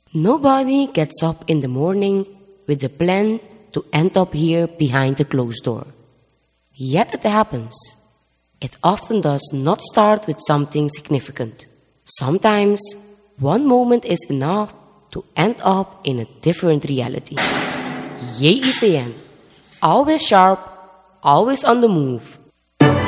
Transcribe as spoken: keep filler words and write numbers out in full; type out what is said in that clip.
Nobody gets up in the morning with the plan to end up here behind the closed door. Yet it happens. It often does not start with something significant. Sometimes, one moment is enough to end up in a different reality. J I C N. Always sharp, always on the move.